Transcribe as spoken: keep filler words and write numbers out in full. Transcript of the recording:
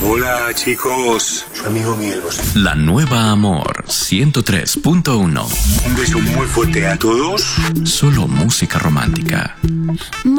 Hola, chicos. Su amigo Miguel Bosé. La nueva Amor ciento tres punto uno. Un beso muy fuerte a todos. Solo música romántica.